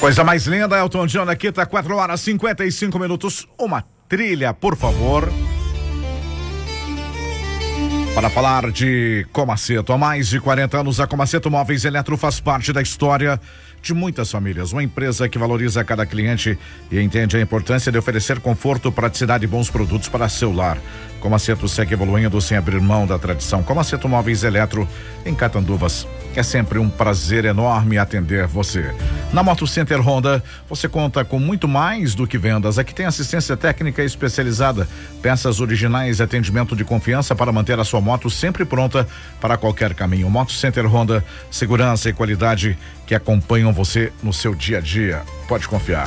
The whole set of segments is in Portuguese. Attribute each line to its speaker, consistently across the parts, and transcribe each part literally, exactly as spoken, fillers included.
Speaker 1: Coisa mais linda, Elton John aqui, tá quatro horas e cinquenta e cinco minutos. Uma trilha, por favor. Para falar de Comaceto, há mais de quarenta anos a Comaceto Móveis Eletro faz parte da história de muitas famílias. Uma empresa que valoriza cada cliente e entende a importância de oferecer conforto, praticidade e bons produtos para seu lar. Comaceto segue evoluindo sem abrir mão da tradição. Comaceto Móveis Eletro, em Catanduvas. É sempre um prazer enorme atender você. Na Moto Center Honda, você conta com muito mais do que vendas. Aqui tem assistência técnica especializada, peças originais e atendimento de confiança para manter a sua moto sempre pronta para qualquer caminho. Moto Center Honda, segurança e qualidade que acompanham você no seu dia a dia. Pode confiar.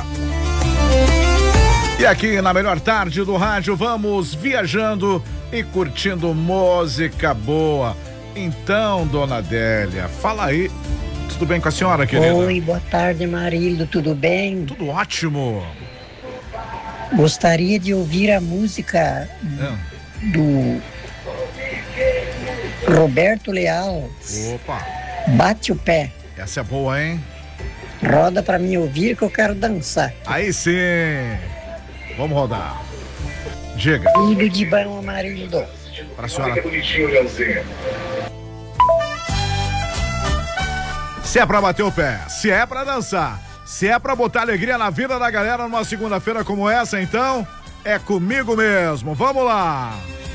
Speaker 1: E aqui na melhor tarde do rádio, vamos viajando e curtindo música boa. Então, dona Adélia, fala aí. Tudo bem com a senhora, querida?
Speaker 2: Oi, boa tarde, Marílio, tudo bem?
Speaker 1: Tudo ótimo.
Speaker 2: Gostaria de ouvir a música é. do Roberto Leal.
Speaker 1: Opa.
Speaker 2: Bate o pé.
Speaker 1: Essa é boa, hein?
Speaker 2: Roda pra mim ouvir que eu quero dançar.
Speaker 1: Aí sim. Vamos rodar. Diga.
Speaker 2: Tudo de bom, Amarildo.
Speaker 1: Pra senhora. Se é pra bater o pé, se é pra dançar, se é pra botar alegria na vida da galera numa segunda-feira como essa, então é comigo mesmo. Vamos lá.